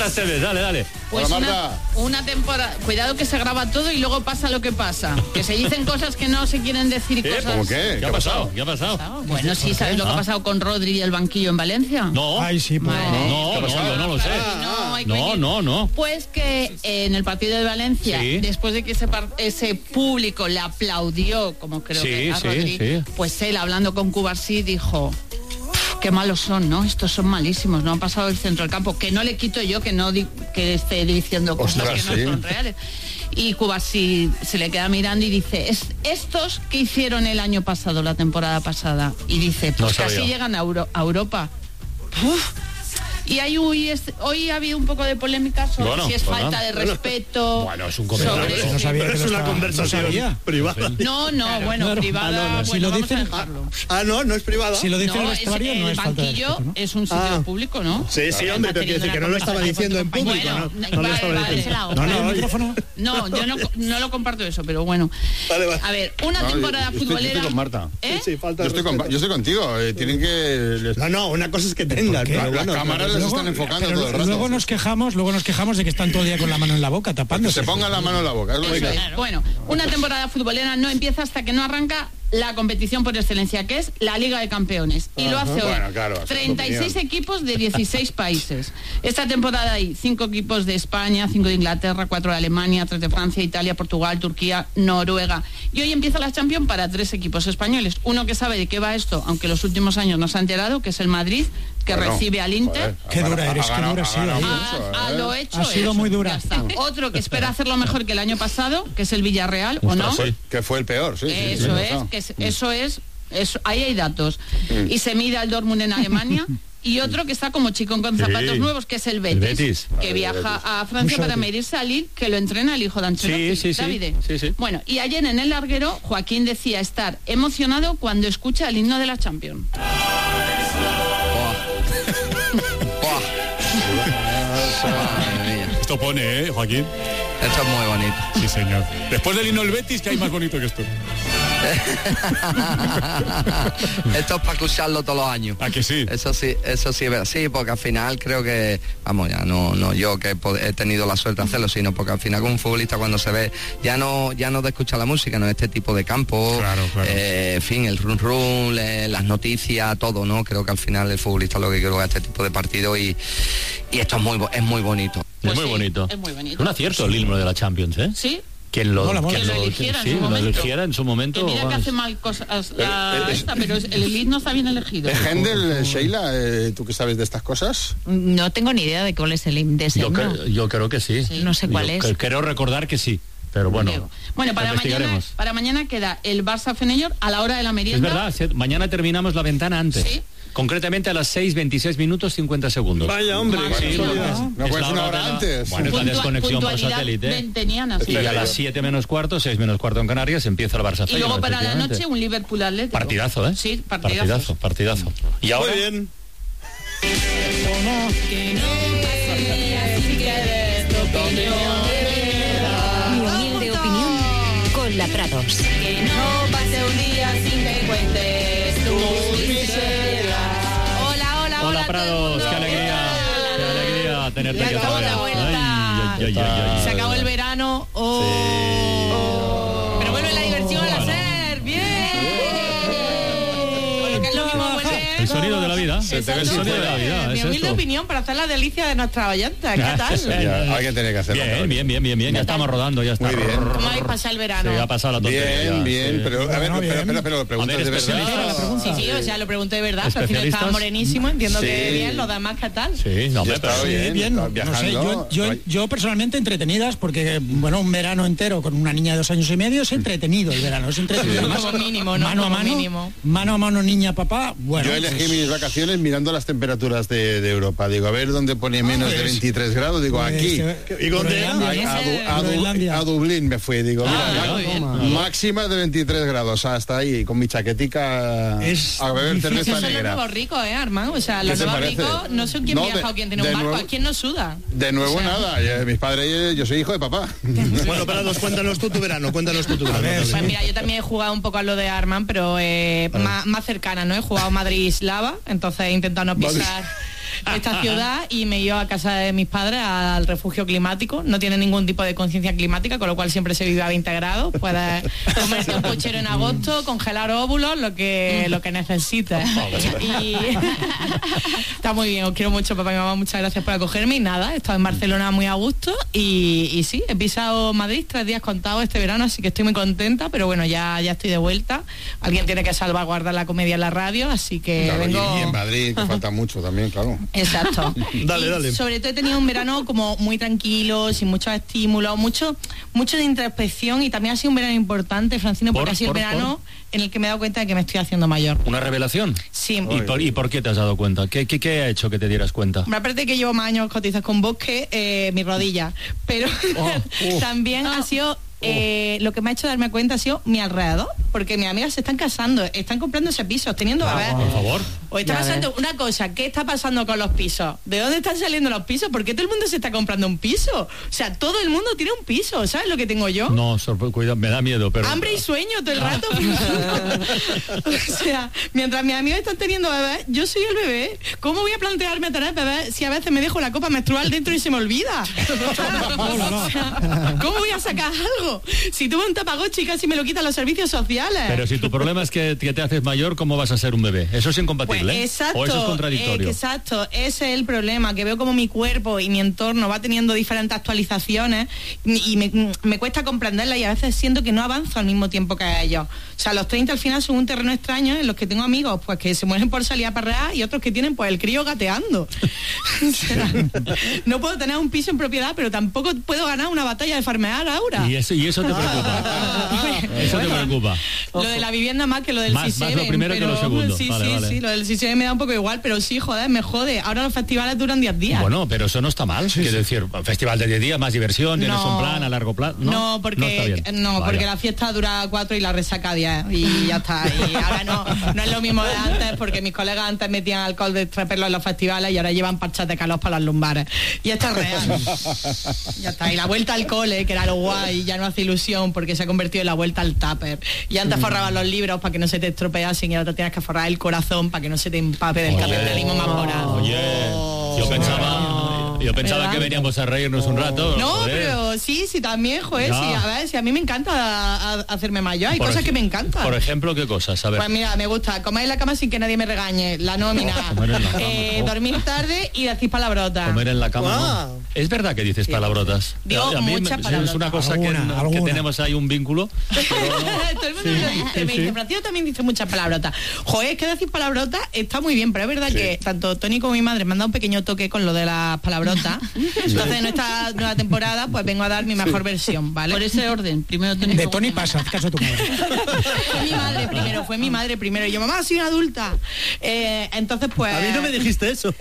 se ve, dale. Pues una temporada, cuidado que se graba todo y luego pasa lo que pasa, que se dicen cosas que no se quieren decir y cosas. ¿Cómo qué? ¿Qué ha pasado? Bueno, sí, ¿sabes lo que ha pasado con Rodri y el banquillo en Valencia? No. Ay, sí, pues. No, yo no lo sé. No. Pues que en el partido de Valencia, después de que ese público le aplaudió, como creo que a Rodri, pues él hablando con Cubarsí dijo: qué malos son, ¿no? Estos son malísimos, no han pasado el centro del campo, que no le quito yo que esté diciendo cosas que no son reales. Y Cubarsí se le queda mirando y dice: estos que hicieron el año pasado, la temporada pasada, y dice, pues casi llegan a Europa. Uf. Y hoy ha habido un poco de polémica sobre si es falta de respeto. Bueno, es un comentario. No sabía que es una conversación privada. Privada. Si lo dicen, no es privada. Si lo dicen el vestuario, no es falta de respeto, ¿no? El banquillo es un sitio público, ¿no? Sí, hombre, pero quiero decir que no lo estaba diciendo en público, ¿no? No lo estaba diciendo. No, yo no lo comparto eso, pero bueno. Vale. A ver, una temporada futbolera. Yo estoy con Marta. Sí, falta de yo estoy contigo. Tienen que... No, una cosa es que tengan. Las cámaras les están enfocando todo el rato. Luego nos quejamos de que están todo el día con la mano en la boca, tapándose. Se pongan la mano en la boca. Bueno, una temporada futbolera no empieza hasta que no arranca la competición por excelencia, que es la Liga de Campeones. Y lo hace hoy. 36 equipos de 16 países. Esta temporada hay 5 equipos de España, 5 de Inglaterra, 4 de Alemania, 3 de Francia, Italia, Portugal, Turquía, Noruega. Y hoy empieza la Champions para 3 equipos españoles. Uno que sabe de qué va esto, aunque los últimos años no se ha enterado, que es el Madrid, que recibe al Inter. Qué dura eres, qué dura ha sido. Lo hecho. Ha sido muy dura. Otro que espera hacerlo mejor que el año pasado, que es el Villarreal, ¿o no? Sí, que fue el peor, Eso es, ahí hay datos. Y se mide al Dortmund en Alemania. Y otro que está como chicón con zapatos nuevos, que es el Betis. Que viaja a Francia para medirse al Lille, que lo entrena el hijo de Ancelotti, Davide. Sí. Bueno, y ayer en el larguero, Joaquín decía estar emocionado cuando escucha el himno de la Champions. Esto pone, Joaquín. Esto es muy bonito. Sí, señor. Después del himno del Betis, ¿qué hay más bonito que esto? Esto es para escucharlo todos los años. ¿A que sí? Eso sí, sí, porque al final creo que, no yo que he tenido la suerte de hacerlo, sino porque al final como un futbolista cuando se ve, ya no de escuchar la música, no este tipo de campo, claro. En fin, el run, las noticias, todo, ¿no? Creo que al final el futbolista lo que quiere es este tipo de partido y esto es muy bonito. Pues es muy bonito. Es muy bonito. Un acierto el himno de la Champions, ¿eh? Sí. Quien lo eligiera en su momento. Mira que hace mal cosas pero el himno está bien elegido. Händel, Sheila, ¿tú qué sabes de estas cosas? No tengo ni idea de cuál es el himno de ese himno. Yo creo que sí. No sé cuál es. Quiero recordar que sí. Pero bueno, para mañana queda el Barça Feyenoord a la hora de la merienda. Es verdad, mañana terminamos la ventana antes. Sí. Concretamente a las 6:26 minutos 50 segundos. Vaya, hombre. No puedes una hora antes. Bueno, es la desconexión por satélite. Sí. Y a las 7 menos cuarto, 6 menos cuarto en Canarias, empieza el Barça. Y luego para la noche un Liverpool Atlético. Partidazo, ¿eh? Sí, partidazo. Y ahora... Muy bien. Mi humilde opinión con la Prados. Que no pase un día sin que cuentes tus miserias. Hola, Prados, qué alegría tenerte aquí otra vez. Se acabó el verano. Pero bueno, la diversión al hacer. Bien. Porque es lo mismo volver. El sonido de la vida. El sonido de la vida. Mi humilde opinión para hacer la delicia de nuestra oyenta. ¿Qué tal? Alguien tiene que hacerlo. Bien. Ya estamos rodando, ya está. Muy bien. ¿Cómo habéis pasado el verano? Sí, ha pasado la tontería. Bien. Pero, a ver, pero lo preguntas de verdad. Sí, o sea, lo pregunté de verdad. Al final estaba morenísimo, entiendo que bien, lo demás, ¿qué tal? Sí, no, está bien. No sé, yo personalmente entretenidas, porque, bueno, un verano entero con una niña de 2 años y medio es entretenido el verano, es entretenido. Como mínimo, ¿no? Mano a mano, niña, papá. Bueno, yo elegí mis vacaciones mirando las temperaturas de Europa. Digo, a ver dónde pone menos de 23 grados. Digo, aquí. ¿Y dónde era? A Dublín me fui. Digo, máxima de 23 grados. Hasta ahí, con mi chaquetica a beber cerveza Eso negra. es nuevo rico, Armando. O sea, los nuevos ricos, no sé quién viaja o quién tiene un barco. ¿A quién no suda? De nuevo nada. Mis padres, yo soy hijo de papá. Bueno, Prados, cuéntanos tú tu verano. Pues mira, yo también he jugado un poco a lo de Armand, pero más cercana, ¿no? He jugado Madrid-Slava, entonces he intentado no pisar esta ciudad y me iba a casa de mis padres al refugio climático. No tiene ningún tipo de conciencia climática, con lo cual siempre se vive a 20 grados. Puedes comerte un puchero en agosto, congelar óvulos, lo que necesites. Y está muy bien, os quiero mucho, papá y mamá, muchas gracias por acogerme. Y nada, he estado en Barcelona muy a gusto y sí, he pisado Madrid 3 días contados este verano, así que estoy muy contenta, pero bueno, ya estoy de vuelta. Alguien tiene que salvaguardar la comedia en la radio, así que claro, vengo... y en Madrid, que falta mucho también, claro. Exacto. Dale. Sobre todo he tenido un verano como muy tranquilo, sin muchos estímulos, mucho de introspección, y también ha sido un verano importante, Francino, porque ha sido el verano en el que me he dado cuenta de que me estoy haciendo mayor. ¿Una revelación? Sí. ¿Y por qué te has dado cuenta? ¿Qué ha hecho que te dieras cuenta? Aparte que llevo más años cotizas con Bosque, mi rodilla, pero también ha sido... lo que me ha hecho darme cuenta ha sido mi alrededor, porque mis amigas se están casando, están comprándose pisos, teniendo bebés. Por favor. O está pasando una cosa, ¿qué está pasando con los pisos? ¿De dónde están saliendo los pisos? ¿Por qué todo el mundo se está comprando un piso? O sea, todo el mundo tiene un piso, ¿sabes lo que tengo yo? No, cuidado, me da miedo, pero... Hambre y sueño todo el rato. O sea, mientras mis amigos están teniendo bebés, yo soy el bebé. ¿Cómo voy a plantearme tener bebés si a veces me dejo la copa menstrual dentro y se me olvida? O sea, ¿cómo voy a sacar algo? Si tuve un Tamagotchi casi me lo quitan los servicios sociales. Pero si tu problema es que te haces mayor, ¿cómo vas a ser un bebé? Eso es incompatible. Pues, exacto, o eso es contradictorio. Exacto, ese es el problema, que veo como mi cuerpo y mi entorno va teniendo diferentes actualizaciones y me cuesta comprenderlas, y a veces siento que no avanzo al mismo tiempo que ellos. O sea, los 30 al final son un terreno extraño en los que tengo amigos pues que se mueren por salir a perrear y otros que tienen pues el crío gateando. O sea, no puedo tener un piso en propiedad, pero tampoco puedo ganar una batalla de farmear ahora. Y eso te preocupa. Eso te preocupa. Lo de la vivienda más que lo del más lo primero que lo segundo. Sí, vale. sí, lo del CISEBEN me da un poco igual, pero sí, joder, me jode. Ahora los festivales duran 10 días. Bueno, pero eso no está mal. Quiero decir, festival de 10 días, más diversión, tienes un plan a largo plazo. No, porque la fiesta dura 4 y la resaca 10 y ya está. Y ahora no es lo mismo de antes, porque mis colegas antes metían alcohol de extraperlo en los festivales y ahora llevan parchas de calor para las lumbares. Y esto es real. Ya está. Y la vuelta al cole, que era lo guay, ya no hace ilusión porque se ha convertido en la vuelta al tupper. Y antes forraban los libros para que no se te estropeasen y ahora te tienes que forrar el corazón para que no se te empape del capitalismo más morado. Oye, yo pensaba que veníamos a reírnos un rato. No, joder. Pero sí, también, joder, sí, a ver, si a mí me encanta hacerme mayor, hay cosas que me encantan. Por ejemplo, ¿qué cosas? A ver. Pues mira, me gusta comer en la cama sin que nadie me regañe, la nómina, dormir tarde y decir palabrotas. Comer en la cama, no. ¿Es verdad que dices palabrotas? Digo muchas palabrotas. Es una cosa que tenemos ahí un vínculo. Todo el mundo me lo dice, me dice, Francisco también dice muchas palabrotas. Joder, es que decir palabrotas está muy bien, pero es verdad que tanto Tony como mi madre me han dado un pequeño toque con lo de las palabrotas. Entonces en esta nueva temporada pues vengo a dar mi mejor versión, ¿vale? Por ese orden, primero Tony. De Tony pasa, caso a tu madre. Fue mi madre primero. Y yo, mamá, soy una adulta. Entonces pues... A mí no me dijiste eso.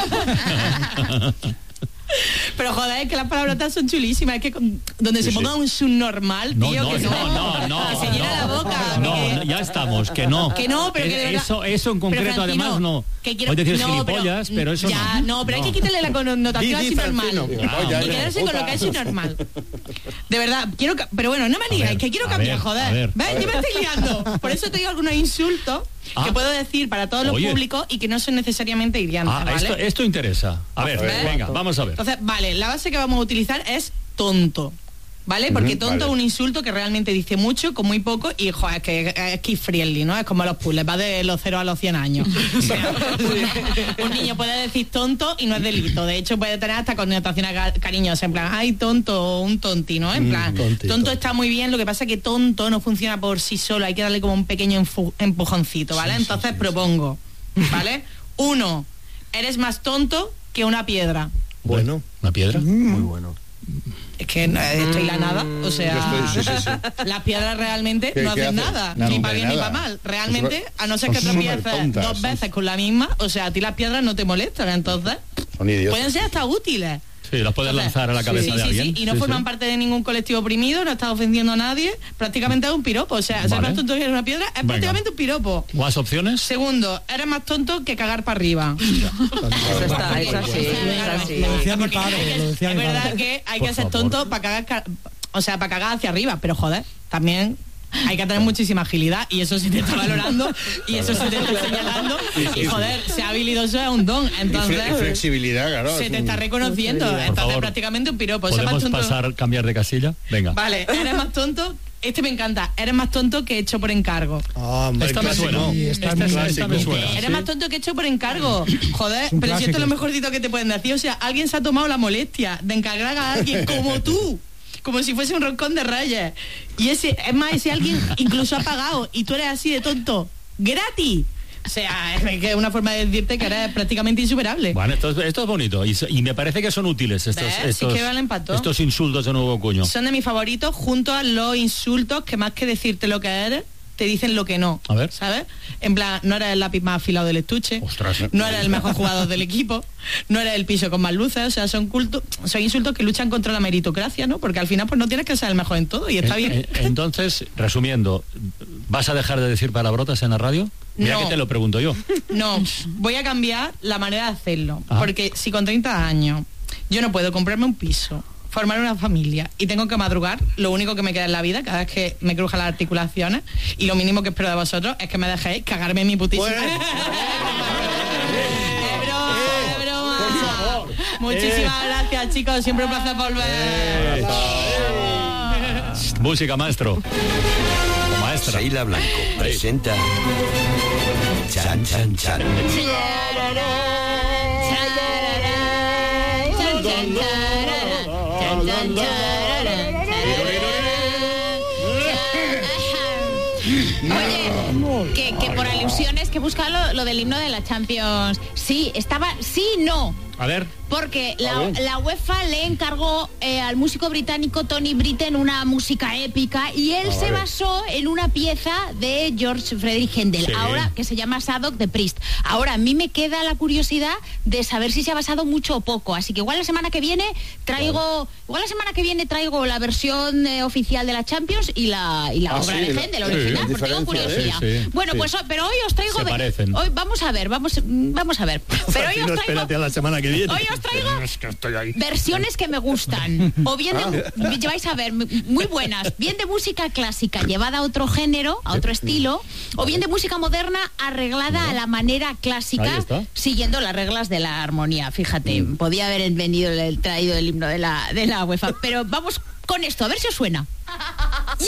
Pero joder, es que las palabrotas son chulísimas. Es que donde se ponga un subnormal, tío, no, que se llena la boca. No, ya estamos, que no. Que no, pero que eso en concreto además no. Puedes decir gilipollas, pero eso ya, no, pero hay que quitarle la connotación así normal. Y quedarse con lo que es normal. De verdad, pero bueno, no me digáis, que quiero cambiar, joder. ¿Ves? Yo me estoy liando. Por eso te digo algunos insultos que puedo decir para todos los públicos y que no son necesariamente hiriantes, ¿vale? Esto interesa. A ver, venga, vamos a ver. Entonces, vale, la base que vamos a utilizar es tonto. ¿Vale? Porque tonto es un insulto que realmente dice mucho con muy poco y, joder, es kid friendly, ¿no? Es como los puzzles, va de los 0 a los 100 años. O sea, un niño puede decir tonto y no es delito. De hecho, puede tener hasta connotaciones cariñosas, en plan, ay, tonto, o un tonti, ¿no? En plan, tonto está muy bien, lo que pasa es que tonto no funciona por sí solo, hay que darle como un pequeño empujoncito, ¿vale? Entonces propongo, ¿vale? 1, eres más tonto que una piedra. Bueno, ¿una piedra? Muy bueno. Es que estoy la nada, o sea, las piedras realmente no hacen nada, ni para bien ni para mal. Realmente, a no ser que tropieces 2 veces con la misma, o sea, a ti las piedras no te molestan, entonces pueden ser hasta útiles. Sí, las puedes lanzar a la cabeza de alguien. Sí, y no forman parte de ningún colectivo oprimido, no está ofendiendo a nadie, prácticamente es un piropo. O sea, ser más tonto que una piedra es prácticamente un piropo. ¿Más opciones? Segundo, eres más tonto que cagar para arriba. Eso está, es así. Lo decía mi padre. Es verdad que hay que ser tonto para cagar, o sea, para cagar hacia arriba, pero joder, también hay que tener muchísima agilidad y eso se te está valorando y eso se te está señalando y joder, ser habilidoso es un don, entonces y flexibilidad, claro, se te está reconociendo, entonces prácticamente un piropo. ¿Podemos cambiar de casilla? Venga. Vale, eres más tonto. Este me encanta. Eres más tonto que hecho por encargo. Esto me suena. Eres más tonto que hecho por encargo. Joder, pero si esto es lo mejorcito que te pueden decir. O sea, alguien se ha tomado la molestia de encargar a alguien como tú, como si fuese un roscón de Reyes. Y ese alguien incluso ha pagado y tú eres así de tonto. ¡Gratis! O sea, es una forma de decirte que eres prácticamente insuperable. Bueno, esto es bonito y me parece que son útiles estos insultos de nuevo cuño. Son de mis favoritos junto a los insultos que más que decirte lo que eres, te dicen lo que no. A ver. ¿Sabes? En plan, no eres el lápiz más afilado del estuche. Ostras. No eres el mejor jugador del equipo. No eres el piso con más luces. O sea, son insultos que luchan contra la meritocracia, ¿no? Porque al final pues no tienes que ser el mejor en todo y está bien. Entonces, resumiendo, ¿vas a dejar de decir palabrotas en la radio? Mira que te lo pregunto yo. No, voy a cambiar la manera de hacerlo. Porque si con 30 años yo no puedo comprarme un piso, formar una familia y tengo que madrugar, lo único que me queda en la vida cada vez que me crujan las articulaciones, y lo mínimo que espero de vosotros es que me dejéis cagarme en mi putísima. Es broma. Muchísimas gracias, chicos, siempre un placer volver. Música, maestro. Maestra. Sheila Blanco presenta Chan Chan Chan. Oye, que por alusiones que busca lo del himno de la Champions. Sí, no. A ver. Porque la UEFA le encargó al músico británico Tony Britten una música épica y él se basó en una pieza de George Friedrich Händel, ahora que se llama Sadok de Priest. Ahora, a mí me queda la curiosidad de saber si se ha basado mucho o poco, así que igual la semana que viene traigo la versión oficial de la Champions y la obra de Händel original, porque tengo curiosidad. Bueno, pues pero hoy os traigo hoy vamos a ver. Pero hoy os traigo, espérate a la semana que viene. Hoy os traigo versiones que me gustan, o bien vais a ver, muy buenas, bien de música clásica llevada a otro género, a otro estilo, o bien de música moderna arreglada a la manera clásica, siguiendo las reglas de la armonía. Fíjate, podía haber traído el himno de la UEFA, pero vamos con esto, a ver si os suena.